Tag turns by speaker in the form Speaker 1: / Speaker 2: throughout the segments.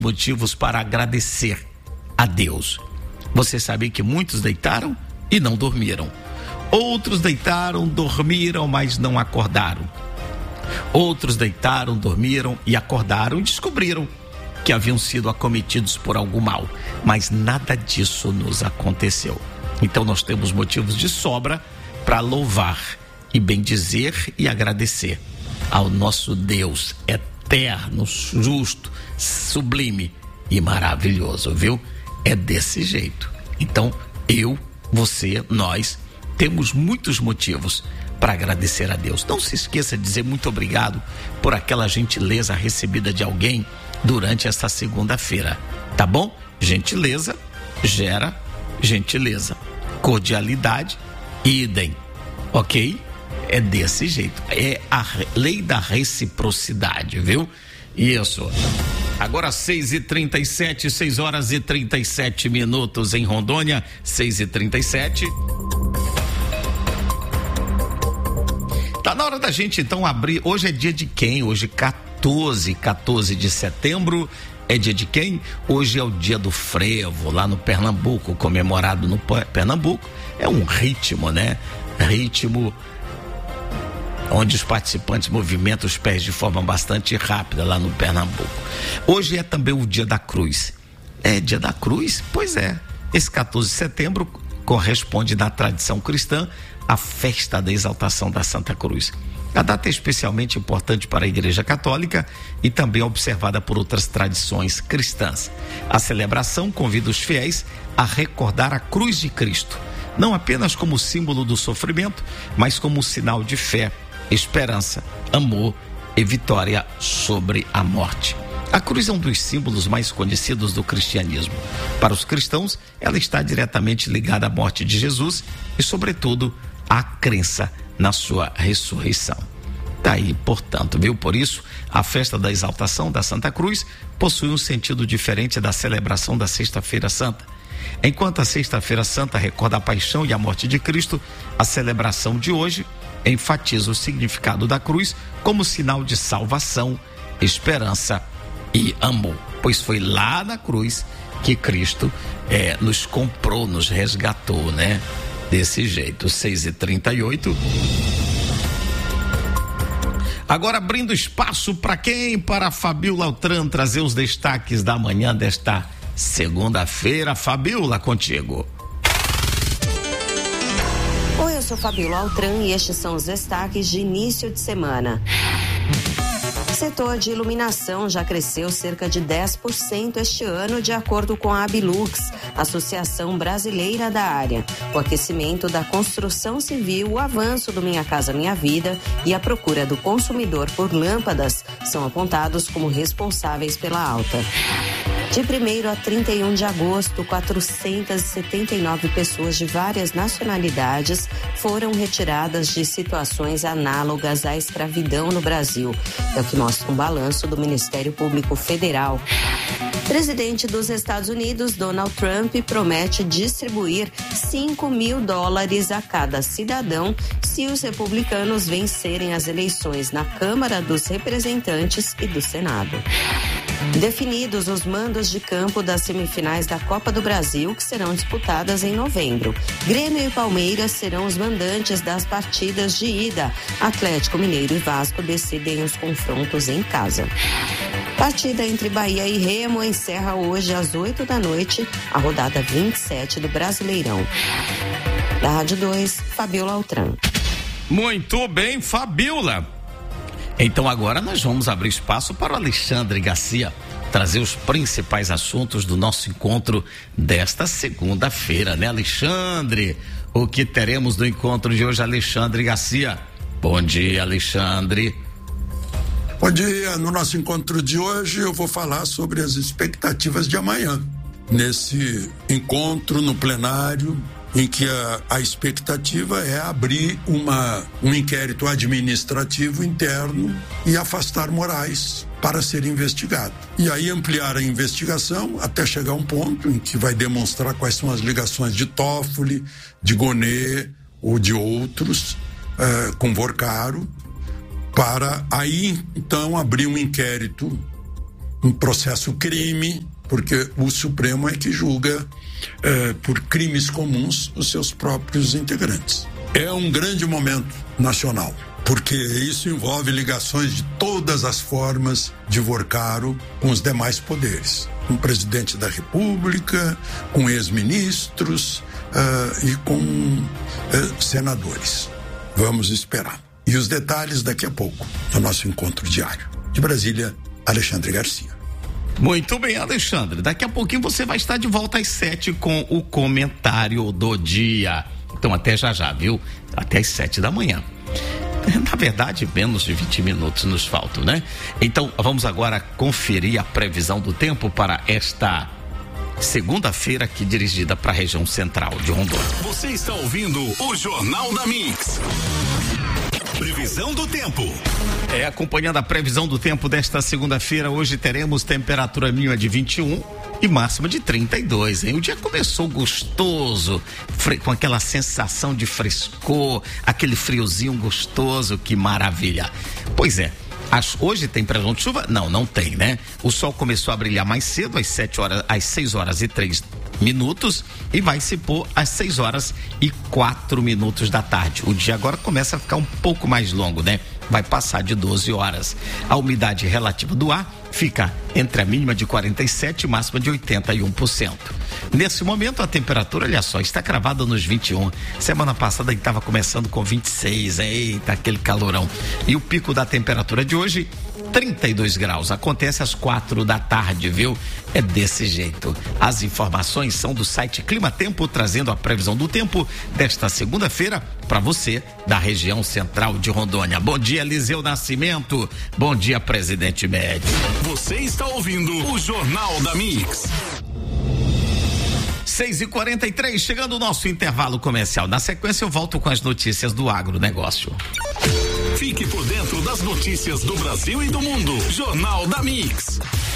Speaker 1: motivos para agradecer a Deus. Você sabe que muitos deitaram e não dormiram. Outros deitaram, dormiram, mas não acordaram. Outros deitaram, dormiram e acordaram e descobriram que haviam sido acometidos por algum mal. Mas nada disso nos aconteceu. Então nós temos motivos de sobra para louvar e bendizer e agradecer ao nosso Deus eterno, justo, sublime e maravilhoso, viu? É desse jeito. Então, eu, você, nós temos muitos motivos para agradecer a Deus. Não se esqueça de dizer muito obrigado por aquela gentileza recebida de alguém durante esta segunda-feira, tá bom? Gentileza gera gentileza. Cordialidade, idem, ok? É desse jeito. É a lei da reciprocidade, viu? Isso. Agora 6h37, 6 horas e 37 minutos em Rondônia, 6h37. Tá na hora da gente então abrir. Hoje é dia de quem? Hoje 14 de setembro. É dia de quem? Hoje é o dia do frevo, lá no Pernambuco, comemorado no Pernambuco. É um ritmo, né? Ritmo onde os participantes movimentam os pés de forma bastante rápida lá no Pernambuco. Hoje é também o dia da cruz. É dia da cruz? Pois é. Esse 14 de setembro corresponde na tradição cristã à festa da exaltação da Santa Cruz. A data é especialmente importante para a Igreja Católica e também observada por outras tradições cristãs. A celebração convida os fiéis a recordar a cruz de Cristo, não apenas como símbolo do sofrimento, mas como sinal de fé, esperança, amor e vitória sobre a morte. A cruz é um dos símbolos mais conhecidos do cristianismo. Para os cristãos, ela está diretamente ligada à morte de Jesus e, sobretudo, à crença na sua ressurreição. Tá aí, portanto, viu? Por isso, a festa da exaltação da Santa Cruz possui um sentido diferente da celebração da Sexta-feira Santa. Enquanto a Sexta-feira Santa recorda a paixão e a morte de Cristo, a celebração de hoje enfatiza o significado da cruz como sinal de salvação, esperança e amor, pois foi lá na cruz que Cristo nos comprou, nos resgatou, né? Desse jeito. 6h38. Agora abrindo espaço para quem? Para a Fabiola Altran trazer os destaques da manhã desta segunda-feira. Fabiola, contigo.
Speaker 2: Oi, eu sou Fabiola Altran e estes são os destaques de início de semana. O setor de iluminação já cresceu cerca de 10% este ano, de acordo com a Abilux, Associação Brasileira da Área. O aquecimento da construção civil, o avanço do Minha Casa Minha Vida e a procura do consumidor por lâmpadas são apontados como responsáveis pela alta. De 1º a 31 de agosto, 479 pessoas de várias nacionalidades foram retiradas de situações análogas à escravidão no Brasil. É o que mostra um balanço do Ministério Público Federal. O presidente dos Estados Unidos, Donald Trump, promete distribuir $5.000 a cada cidadão se os republicanos vencerem as eleições na Câmara dos Representantes e do Senado. Definidos os mandos de campo das semifinais da Copa do Brasil, que serão disputadas em novembro. Grêmio e Palmeiras serão os mandantes das partidas de ida. Atlético Mineiro e Vasco decidem os confrontos em casa. Partida entre Bahia e Remo encerra hoje às 20h a rodada 27 do Brasileirão. Da Rádio 2, Fabiola Altran.
Speaker 1: Muito bem, Fabiola. Então agora nós vamos abrir espaço para o Alexandre Garcia trazer os principais assuntos do nosso encontro desta segunda-feira, né, Alexandre? O que teremos no encontro de hoje, Alexandre Garcia? Bom dia, Alexandre.
Speaker 3: Bom dia. No nosso encontro de hoje eu vou falar sobre as expectativas de amanhã. Nesse encontro no plenário, em que a expectativa é abrir um inquérito administrativo interno e afastar Moraes para ser investigado. E aí ampliar a investigação até chegar a um ponto em que vai demonstrar quais são as ligações de Toffoli, de Gonê ou de outros com Vorcaro, para aí então abrir um inquérito um processo crime, porque o Supremo é que julga por crimes comuns os seus próprios integrantes. É um grande momento nacional, porque isso envolve ligações de todas as formas de Vorcaro com os demais poderes, com o presidente da República, com ex-ministros e com senadores. Vamos esperar. E os detalhes daqui a pouco, no nosso encontro diário. De Brasília, Alexandre Garcia.
Speaker 1: Muito bem, Alexandre. Daqui a pouquinho você vai estar de volta às 7 com o comentário do dia. Então até já, viu? Até às 7 da manhã. Na verdade, menos de 20 minutos nos faltam, né? Então vamos agora conferir a previsão do tempo para esta segunda-feira aqui dirigida para a região central de Rondônia.
Speaker 4: Você está ouvindo o Jornal da Mix. Previsão do tempo.
Speaker 1: Acompanhando a previsão do tempo desta segunda-feira, hoje teremos temperatura mínima de 21 e máxima de 32, hein? O dia começou gostoso, com aquela sensação de frescor, aquele friozinho gostoso, que maravilha. Pois é. Hoje tem previsão de chuva? Não tem, né? O sol começou a brilhar mais cedo, às 6 horas e 3 minutos, e vai se pôr às 6 horas e 4 minutos da tarde. O dia agora começa a ficar um pouco mais longo, né? Vai passar de 12 horas. A umidade relativa do ar fica entre a mínima de 47% e máxima de 81%. Nesse momento, a temperatura, olha só, está cravada nos 21. Semana passada estava começando com 26, eita, aquele calorão. E o pico da temperatura de hoje, 32 graus. Acontece às 4 da tarde, viu? É desse jeito. As informações são do site Clima Tempo, trazendo a previsão do tempo desta segunda-feira para você da região central de Rondônia. Bom dia, Eliseu Nascimento. Bom dia, presidente Médio.
Speaker 4: Você está ouvindo o Jornal da Mix.
Speaker 1: 6h43, chegando o nosso intervalo comercial. Na sequência, eu volto com as notícias do agronegócio.
Speaker 4: Fique por dentro das notícias do Brasil e do mundo. Jornal da Mix.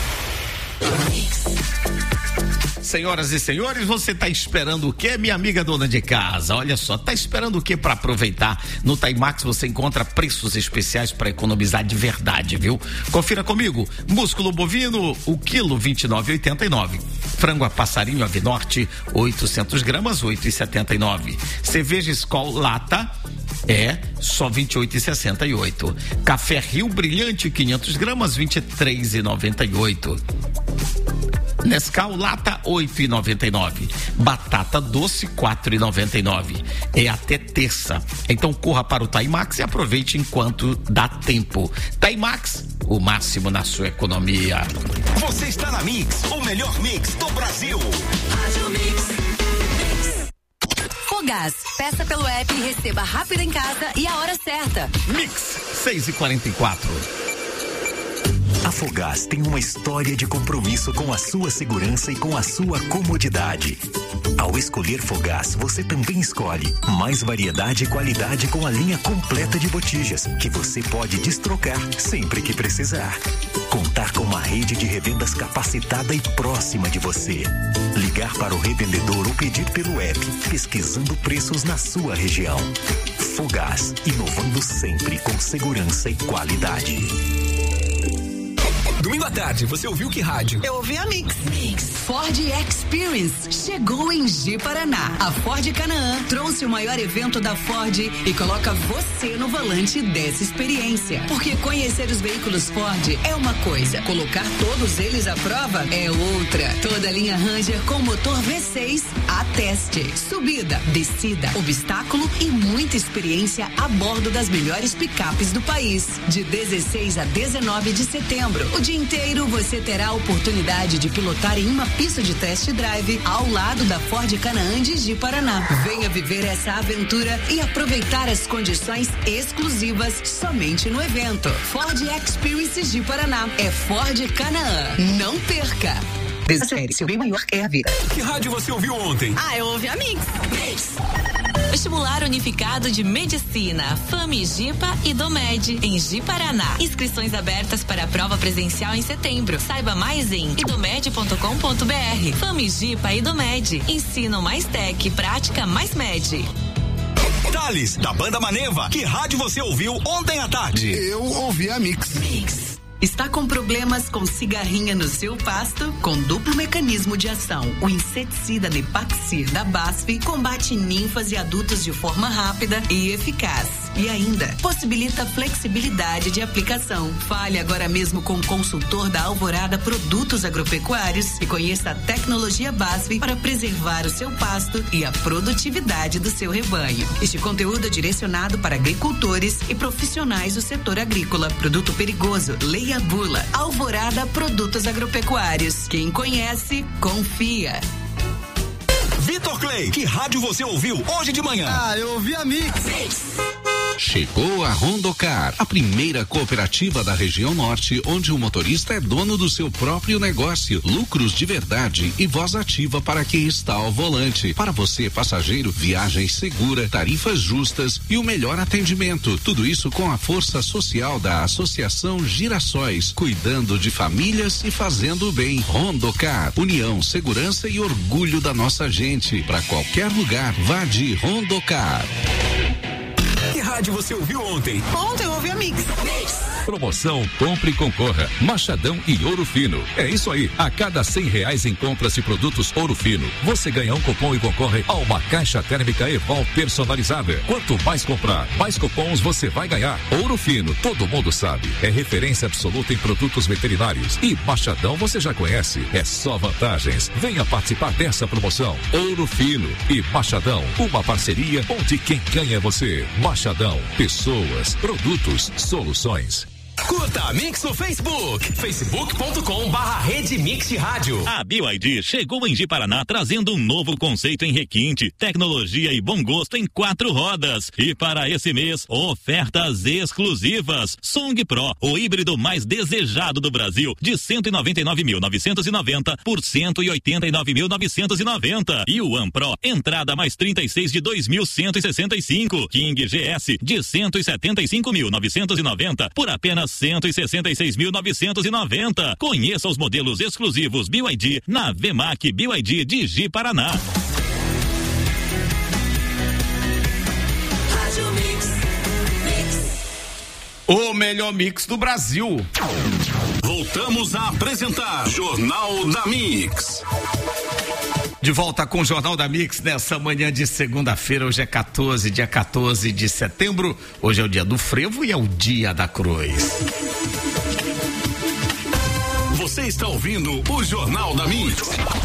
Speaker 1: Senhoras e senhores, você está esperando o quê, minha amiga dona de casa? Olha só, está esperando o quê para aproveitar? No Timax você encontra preços especiais para economizar de verdade, viu? Confira comigo. Músculo bovino, o quilo 29,89. Frango a passarinho Ave Norte, 800 gramas, 8,79. Cerveja Skol lata só 28,68. Café Rio Brilhante 500 gramas, 23,98. Nescau lata 8,99. Batata doce 4,99. É até terça. Então corra para o Timax e aproveite enquanto dá tempo. Timax, o máximo na sua economia.
Speaker 4: Você está na Mix, o melhor mix do Brasil.
Speaker 5: Fogás, peça pelo app e receba rápido em casa e a hora certa.
Speaker 1: Mix 6h44.
Speaker 6: A Fogás tem uma história de compromisso com a sua segurança e com a sua comodidade. Ao escolher Fogás, você também escolhe mais variedade e qualidade com a linha completa de botijas, que você pode destrocar sempre que precisar. Contar com uma rede de revendas capacitada e próxima de você. Ligar para o revendedor ou pedir pelo app, pesquisando preços na sua região. Fogás, inovando sempre com segurança e qualidade.
Speaker 4: Domingo à tarde, você ouviu que rádio?
Speaker 5: Eu ouvi a Mix. Ford Experience chegou em Ji-Paraná. A Ford Canaã trouxe o maior evento da Ford e coloca você no volante dessa experiência. Porque conhecer os veículos Ford é uma coisa, colocar todos eles à prova é outra. Toda a linha Ranger com motor V6 a teste. Subida, descida, obstáculo e muita experiência a bordo das melhores picapes do país. De 16 a 19 de setembro, o dia inteiro você terá a oportunidade de pilotar em uma pista de test drive ao lado da Ford Canaã de Ji-Paraná. Venha viver essa aventura e aproveitar as condições exclusivas somente no evento. Ford Experience Ji-Paraná é Ford Canaã. Não perca! Desespere, seu bem maior é a vida.
Speaker 4: Que rádio você ouviu ontem?
Speaker 5: Eu ouvi a Mix. Vestibular Unificado de Medicina, FAMI-Jipa e Domed, em Ji-Paraná. Inscrições abertas para a prova presencial em setembro. Saiba mais em idomed.com.br. FAMI-Jipa e Domed, ensino mais tech, prática mais med.
Speaker 4: Thales, da banda Maneva, que rádio você ouviu ontem à tarde?
Speaker 7: Eu ouvi a Mix.
Speaker 5: Está com problemas com cigarrinha no seu pasto? Com duplo mecanismo de ação, o inseticida Nepaxir da BASF combate ninfas e adultos de forma rápida e eficaz. E ainda, possibilita flexibilidade de aplicação. Fale agora mesmo com o consultor da Alvorada Produtos Agropecuários e conheça a tecnologia BASF para preservar o seu pasto e a produtividade do seu rebanho. Este conteúdo é direcionado para agricultores e profissionais do setor agrícola. Produto perigoso, leia a bula. Alvorada Produtos Agropecuários. Quem conhece, confia.
Speaker 4: Vitor Clay, que rádio você ouviu hoje de manhã?
Speaker 7: Eu ouvi a Mix.
Speaker 8: Chegou a Rondocar, a primeira cooperativa da região norte, onde o motorista é dono do seu próprio negócio, lucros de verdade e voz ativa para quem está ao volante. Para você, passageiro, viagem segura, tarifas justas e o melhor atendimento. Tudo isso com a força social da Associação Girassóis, cuidando de famílias e fazendo o bem. Rondocar, união, segurança e orgulho da nossa gente. Para qualquer lugar, vá de Rondocar.
Speaker 4: Que rádio você ouviu ontem?
Speaker 5: Ontem eu ouvi a Mix.
Speaker 9: Promoção Compre e Concorra, Machadão e Ouro Fino. É isso aí, a cada R$100 em compras de produtos Ouro Fino, você ganha um cupom e concorre a uma caixa térmica Evol personalizada. Quanto mais comprar, mais cupons você vai ganhar. Ouro Fino, todo mundo sabe, é referência absoluta em produtos veterinários. E Machadão você já conhece, é só vantagens. Venha participar dessa promoção. Ouro Fino e Machadão, uma parceria onde quem ganha é você. Machadão, pessoas, produtos, soluções.
Speaker 4: Curta a Mix no Facebook, facebook.com/Rede Mix Rádio.
Speaker 10: A BYD chegou em Ji-Paraná trazendo um novo conceito em requinte, tecnologia e bom gosto em 4 rodas. E para esse mês, ofertas exclusivas. Song Pro, o híbrido mais desejado do Brasil, de 199.990 por 189.990. E o One Pro, entrada mais 36 de 2.165. King GS, de 175.990 por apenas 166.990. Conheça os modelos exclusivos BYD na VMAC BYD de Ji-Paraná.
Speaker 1: O melhor mix do Brasil.
Speaker 4: Voltamos a apresentar Jornal da Mix.
Speaker 1: De volta com o Jornal da Mix nessa manhã de segunda-feira. Hoje é dia 14 de setembro. Hoje é o dia do frevo e é o dia da cruz.
Speaker 4: Você está ouvindo o Jornal da Mix.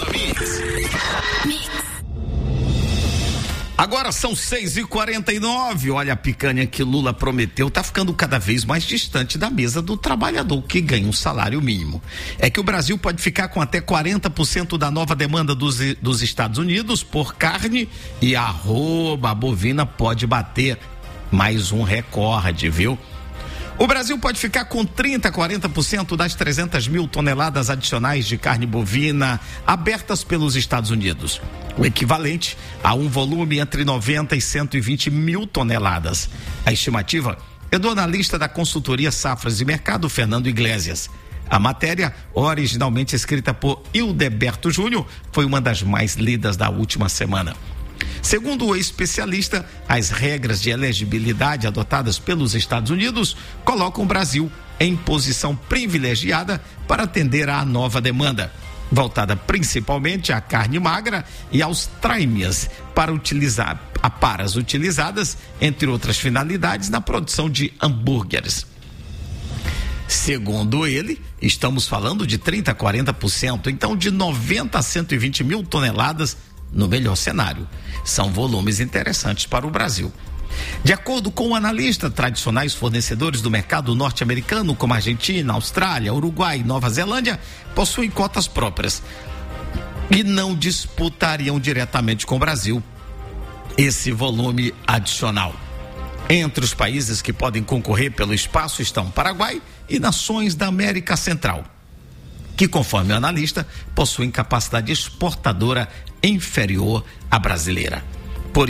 Speaker 1: Agora são 6h49. Olha a picanha que Lula prometeu tá ficando cada vez mais distante da mesa do trabalhador que ganha um salário mínimo. É que o Brasil pode ficar com até 40% da nova demanda dos Estados Unidos por carne e a bovina pode bater mais um recorde, viu? O Brasil pode ficar com 30% a 40% das 300 mil toneladas adicionais de carne bovina abertas pelos Estados Unidos. O equivalente a um volume entre 90 e 120 mil toneladas. A estimativa é do analista da consultoria Safras e Mercado, Fernando Iglesias. A matéria, originalmente escrita por Hildeberto Júnior, foi uma das mais lidas da última semana. Segundo o especialista, as regras de elegibilidade adotadas pelos Estados Unidos colocam o Brasil em posição privilegiada para atender à nova demanda, voltada principalmente à carne magra e aos trámias paras utilizadas, entre outras finalidades, na produção de hambúrgueres. Segundo ele, estamos falando de 30% a 40%, então de 90 a 120 mil toneladas no melhor cenário. São volumes interessantes para o Brasil. De acordo com o analista, tradicionais fornecedores do mercado norte-americano, como Argentina, Austrália, Uruguai e Nova Zelândia, possuem cotas próprias e não disputariam diretamente com o Brasil esse volume adicional. Entre os países que podem concorrer pelo espaço estão Paraguai e nações da América Central, que, conforme o analista, possuem capacidade exportadora inferior à brasileira. Por isso,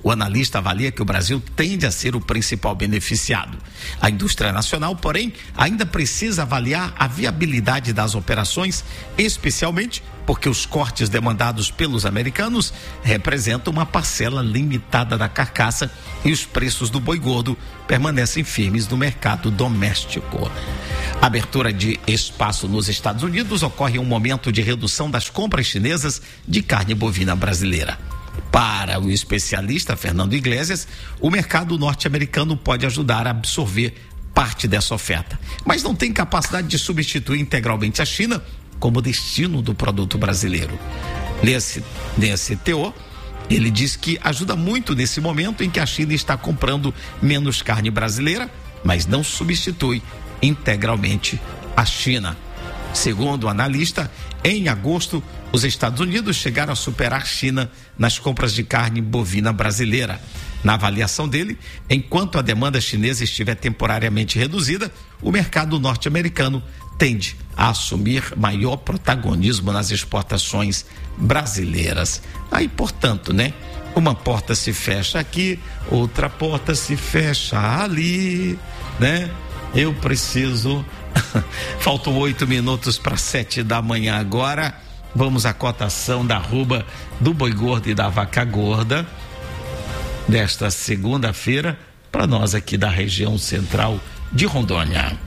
Speaker 1: O analista avalia que o Brasil tende a ser o principal beneficiado. A indústria nacional, porém, ainda precisa avaliar a viabilidade das operações, especialmente porque os cortes demandados pelos americanos representam uma parcela limitada da carcaça e os preços do boi gordo permanecem firmes no mercado doméstico. A abertura de espaço nos Estados Unidos ocorre em um momento de redução das compras chinesas de carne bovina brasileira. Para o especialista Fernando Iglesias, o mercado norte-americano pode ajudar a absorver parte dessa oferta, mas não tem capacidade de substituir integralmente a China como destino do produto brasileiro. Nesse teor, ele diz que ajuda muito nesse momento em que a China está comprando menos carne brasileira, mas não substitui integralmente a China. Segundo o analista, em agosto, os Estados Unidos chegaram a superar a China nas compras de carne bovina brasileira. Na avaliação dele, enquanto a demanda chinesa estiver temporariamente reduzida, o mercado norte-americano tende a assumir maior protagonismo nas exportações brasileiras. Aí, portanto, né? Uma porta se fecha aqui, outra porta se fecha ali, né? Eu preciso... Faltam 8 minutos para 7 da manhã agora. Vamos à cotação da arroba do boi gordo e da vaca gorda desta segunda-feira para nós aqui da região central de Rondônia.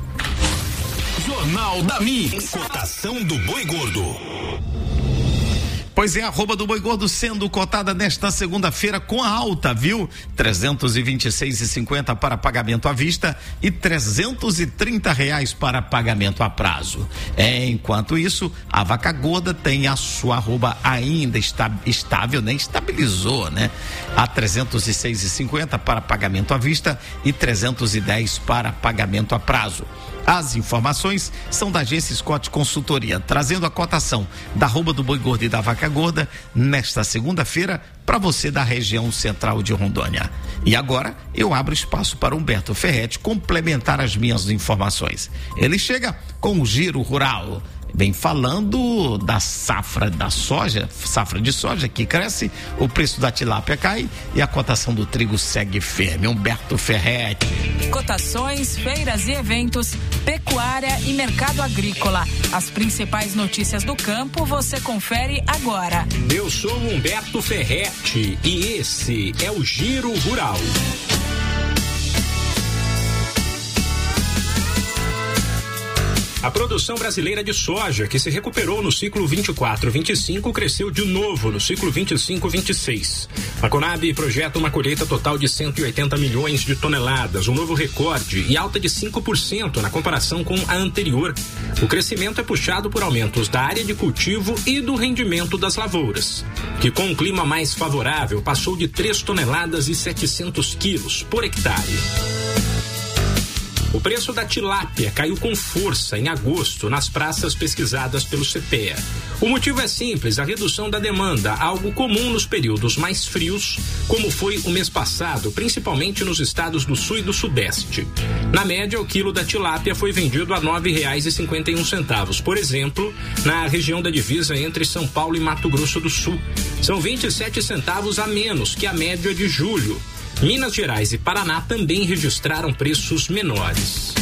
Speaker 4: Jornal da Mix, cotação do boi gordo.
Speaker 1: Pois é, a arroba do boi gordo sendo cotada nesta segunda-feira com a alta, viu? 326,50 para pagamento à vista e R$330 para pagamento a prazo. Enquanto isso, a vaca gorda tem a sua arroba ainda estável, né? Estabilizou, né? A 306,50 para pagamento à vista e 310 para pagamento a prazo. As informações são da agência Scott Consultoria, trazendo a cotação da arroba do boi gordo e da vaca gorda nesta segunda-feira para você da região central de Rondônia. E agora eu abro espaço para Humberto Ferretti complementar as minhas informações. Ele chega com o Giro Rural. Vem falando da safra da soja, safra de soja que cresce, o preço da tilápia cai e a cotação do trigo segue firme. Humberto Ferretti.
Speaker 7: Cotações, feiras e eventos, pecuária e mercado agrícola. As principais notícias do campo você confere agora.
Speaker 11: Eu sou Humberto Ferretti e esse é o Giro Rural. A produção brasileira de soja, que se recuperou no ciclo 24-25, cresceu de novo no ciclo 25-26. A Conab projeta uma colheita total de 180 milhões de toneladas, um novo recorde e alta de 5% na comparação com a anterior. O crescimento é puxado por aumentos da área de cultivo e do rendimento das lavouras, que com um clima mais favorável passou de 3 toneladas e 700 quilos por hectare. O preço da tilápia caiu com força em agosto nas praças pesquisadas pelo CPEA. O motivo é simples, a redução da demanda, algo comum nos períodos mais frios, como foi o mês passado, principalmente nos estados do sul e do sudeste. Na média, o quilo da tilápia foi vendido a R$ 9,51, por exemplo, na região da divisa entre São Paulo e Mato Grosso do Sul. São 27 centavos a menos que a média de julho. Minas Gerais e Paraná também registraram preços menores.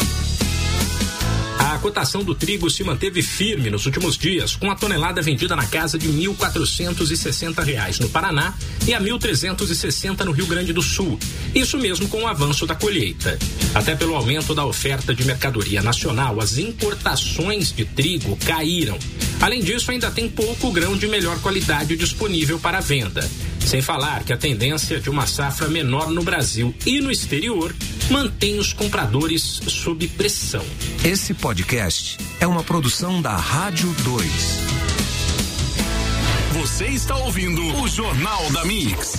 Speaker 11: A cotação do trigo se manteve firme nos últimos dias, com a tonelada vendida na casa de R$ 1.460 no Paraná e a R$ 1.360 no Rio Grande do Sul. Isso mesmo com o avanço da colheita. Até pelo aumento da oferta de mercadoria nacional, as importações de trigo caíram. Além disso, ainda tem pouco grão de melhor qualidade disponível para venda. Sem falar que a tendência de uma safra menor no Brasil e no exterior mantém os compradores sob pressão.
Speaker 6: Esse podcast é uma produção da Rádio 2.
Speaker 4: Você está ouvindo o Jornal da Mix.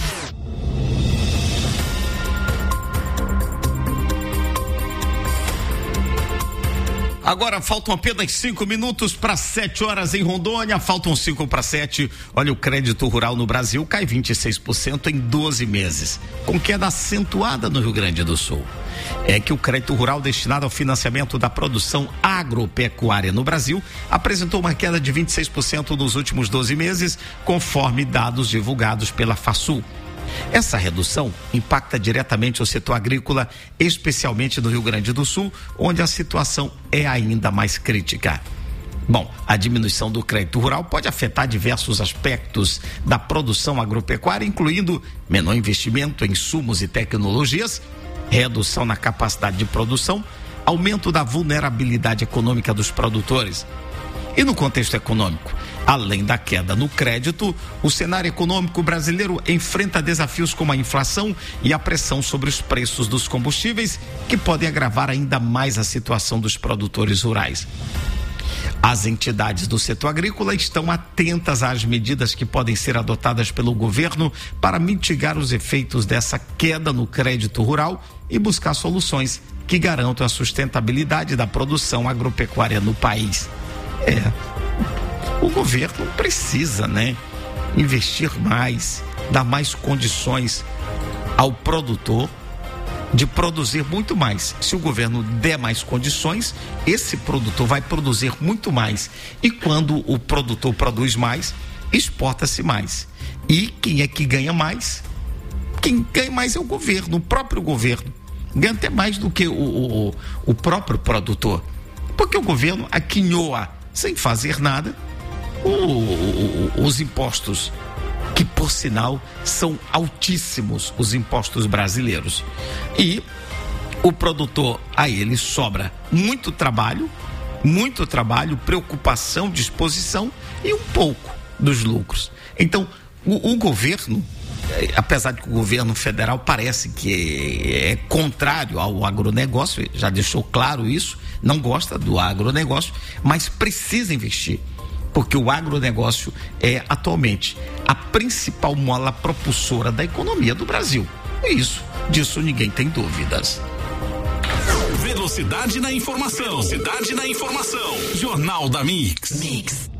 Speaker 1: Agora faltam apenas 5 minutos para 7 horas em Rondônia, faltam 5 para 7. Olha, o crédito rural no Brasil cai 26% em 12 meses, com queda acentuada no Rio Grande do Sul. É que o crédito rural destinado ao financiamento da produção agropecuária no Brasil apresentou uma queda de 26% nos últimos 12 meses, conforme dados divulgados pela FASU. Essa redução impacta diretamente o setor agrícola, especialmente no Rio Grande do Sul, onde a situação é ainda mais crítica. Bom, a diminuição do crédito rural pode afetar diversos aspectos da produção agropecuária, incluindo menor investimento em insumos e tecnologias, redução na capacidade de produção, aumento da vulnerabilidade econômica dos produtores. E no contexto econômico, além da queda no crédito, o cenário econômico brasileiro enfrenta desafios como a inflação e a pressão sobre os preços dos combustíveis, que podem agravar ainda mais a situação dos produtores rurais. As entidades do setor agrícola estão atentas às medidas que podem ser adotadas pelo governo para mitigar os efeitos dessa queda no crédito rural e buscar soluções que garantam a sustentabilidade da produção agropecuária no país. O governo precisa, investir mais, dar mais condições ao produtor de produzir muito mais. Se o governo der mais condições, esse produtor vai produzir muito mais. E quando o produtor produz mais, exporta-se mais. E quem é que ganha mais? Quem ganha mais é o governo, o próprio governo. Ganha até mais do que o próprio produtor. Porque o governo aquinhoa sem fazer nada os impostos, que por sinal são altíssimos, os impostos brasileiros. E o produtor, a ele sobra muito trabalho, preocupação, disposição e um pouco dos lucros. Então, o governo, apesar de que o governo federal parece que é contrário ao agronegócio, já deixou claro isso, não gosta do agronegócio, mas precisa investir. Porque o agronegócio é atualmente a principal mola propulsora da economia do Brasil. E disso ninguém tem dúvidas.
Speaker 4: Velocidade na informação. Jornal da Mix.